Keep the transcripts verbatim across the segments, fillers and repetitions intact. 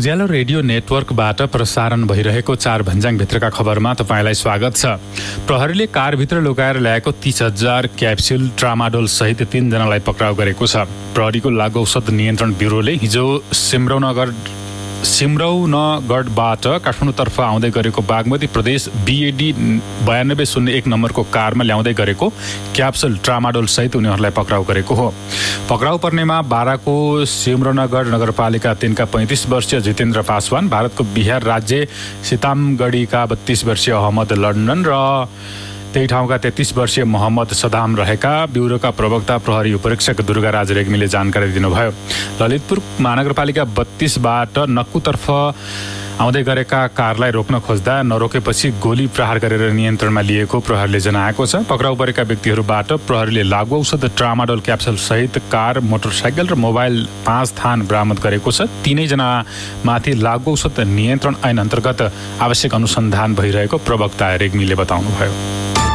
उज्यालो radio नेटवर्कबाट प्रसारण भइरहेको चार भन्ज्याङभित्रका खबरमा तपाईँलाई स्वागत छ। प्रहरीले कारभित्र लुकाएर ल्याएको तीस हजार क्याप्सुल ट्रामाडोल सहित तीनजनालाई पक्राउ गरेको छ। प्रहरीको लागु औषध नियन्त्रण ब्युरोले हिजो सिमरौनगर सिमरौनगढबाट काठमाडौँतर्फ आउँदै गरेको बागमती प्रदेश बिएडी बयानब्बे शून्य एक नम्बरको कारमा ल्याउँदै गरेको क्याप्सुल ट्रामाडोल सहित उनीहरूलाई पक्राउ गरेको हो। पक्राउ पर्नेमा बाराको सिमरौनगढ नगरपालिका तीनका पैँतिस वर्षीय जितेन्द्र पासवान, भारतको बिहार राज्य सीतामगढीका बत्तीस वर्षीय अहमद लन्डन र त्यही ठाउँका तेत्तीस वर्षीय मोहम्मद सदाम रहेका ब्युरोका प्रवक्ता प्रहरी उपरीक्षक दुर्गाराज रेग्मीले जानकारी दिनुभयो। ललितपुर महानगरपालिका बत्तीसबाट नक्कुतर्फ आउँदै गरेका कारलाई रोक्न खोज्दा नरोकेपछि गोली प्रहार गरेर नियन्त्रणमा लिएको प्रहरीले जनाएको छ। पक्राउ परेका व्यक्तिहरूबाट प्रहरीले लागु औषध ट्रामाडोल क्याप्सुल सहित कार, मोटरसाइकल र मोबाइल पाँच थान बरामद गरेको छ। तीनैजना माथि लागु औषध नियन्त्रण ऐन अन्तर्गत आवश्यक अनुसन्धान भइरहेको प्रवक्ता रेग्मीले बताउनुभयो।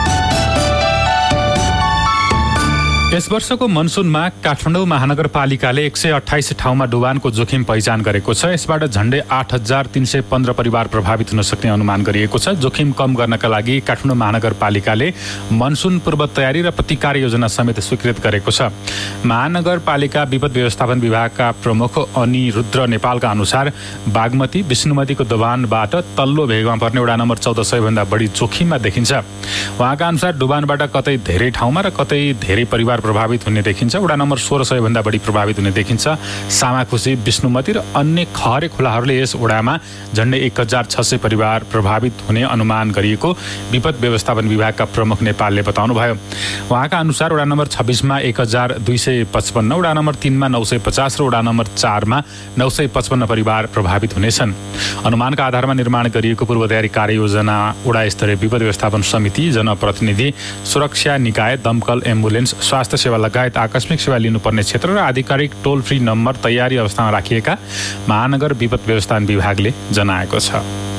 यस वर्षको मनसुनमा काठमाडौँ महानगरपालिकाले एक सय अठाइस ठाउँमा डुबानको जोखिम पहिचान गरेको छ। यसबाट झण्डै आठ हजार तीन सय पन्ध्र परिवार प्रभावित हुन सक्ने अनुमान गरिएको छ। जोखिम कम गर्नका लागि काठमाडौँ महानगरपालिकाले मनसुन पूर्व तयारी र प्रतिकार योजना समेत स्वीकृत गरेको छ। महानगरपालिका विपद व्यवस्थापन विभागका प्रमुख अनिरुद्र नेपालका अनुसार बागमती विष्णुमतीको दोभानबाट तल्लो भेगमा पर्ने वडा नम्बर चौध सयभन्दा बढी जोखिममा देखिन्छ। उहाँका अनुसार डुबानबाट कतै धेरै ठाउँमा र कतै धेरै परिवार प्रभावित हुने देखिन्छ। वडा नम्बर सोह्र सय भन्दा बढी प्रभावित हुने देखिन्छ। सामाखुसी, विष्णुमती र अन्य खहरे खोलाहरूले यस वडामा झण्डै एक हजार छ सय परिवार प्रभावित हुने अनुमान गरिएको विपद व्यवस्थापन विभागका प्रमुख नेपालले बताउनुभयो। उहाँका अनुसार वडा नम्बर छब्बिसमा एक हजार दुई सय पचपन्न, वडा नम्बर तीनमा नौ सय पचास र वडा नम्बर चारमा नौ सय पचपन्न परिवार प्रभावित हुनेछन्। अनुमानका आधारमा निर्माण गरिएको पूर्व तयारी कार्ययोजना वडा स्तरीय विपद व्यवस्थापन समिति, जनप्रतिनिधि, सुरक्षा निकाय, दमकल, एम्बुलेन्स, स्वास्थ्य सेवा लगायत आकस्मिक सेवा लिनुपर्ने क्षेत्र र आधिकारिक टोल फ्री नम्बर तयारी अवस्थामा राखिएका महानगर विपद व्यवस्थापन विभागले जनाएको छ।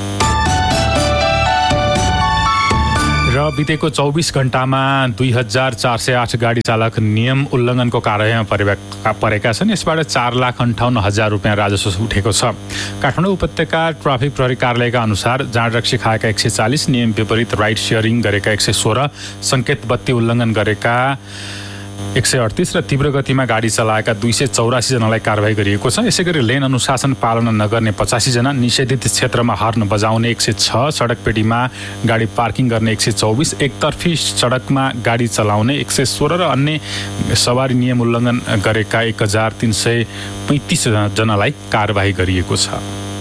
र बितेको चौबिस घण्टामा दुई हजार चार सय आठ गाडी चालक नियम उल्लङ्घनको कार्यमा परेका छन्। यसबाट चार लाख अन्ठाउन्न हजार रुपियाँ राजस्व उठेको छ। काठमाडौँ उपत्यका ट्राफिक प्रहरी कार्यालयका अनुसार जाँड रक्सी खाएका एक सय चालिस, नियम विपरीत राइड सेयरिङ गरेका एक सय सोह्र, सङ्केत बत्ती उल्लङ्घन गरेका एक सय अडतिस र तीव्र गतिमा गाडी चलाएका दुई सय चौरासी जनालाई कारवाही गरिएको छ। यसै गरी लेन अनुशासन पालना नगर्ने पचासी जना, निषेधित क्षेत्रमा हर्न बजाउने एक सय छ, सडक पेटीमा गाडी पार्किङ गर्ने एक सय चौबिस, एकतर्फी सडकमा गाडी चलाउने एक सय सोह्र र अन्य सवारी नियम उल्लङ्घन गरेका एक हजार तीन सय पैँतिस जनालाई कारवाही गरिएको छ।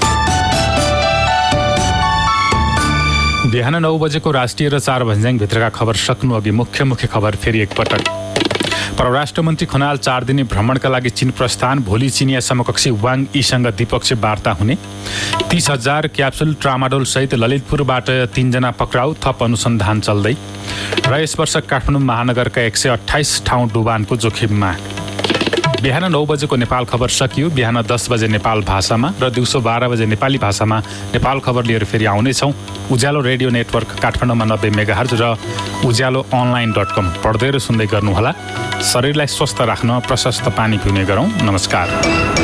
बिहान नौ बजेको राष्ट्रिय र चार भन्ज्याङभित्रका खबर सक्नु अघि मुख्य मुख्य खबर फेरि एकपटक। परराष्ट्र मन्त्री खनाल चार दिने भ्रमणका लागि चीन प्रस्थान। भोलि चिनिया समकक्षी वाङ यीसँग द्विपक्षीय वार्ता हुने। तीस हजार क्याप्सुल ट्रामाडोल सहित ललितपुरबाट तीनजना पक्राउ, थप अनुसन्धान चल्दै। र यस वर्ष काठमाडौँ महानगरका एक सय अठाइस ठाउँ डुबानको जोखिममा। बिहान नौ बजेको नेपाल खबर सकियो। बिहान दस बजे नेपाल भाषामा र दिउँसो बाह्र बजे नेपाली भाषामा नेपाल खबर लिएर फेरि आउनेछौँ। उज्यालो रेडियो नेटवर्क काठमाडौँमा नब्बे मेगाहर्ज र उज्यालो अनलाइन डट कम पढ्दै र सुन्दै गर्नुहोला। शरीरलाई स्वस्थ राख्न प्रशस्त पानी पिउने गरौँ। नमस्कार।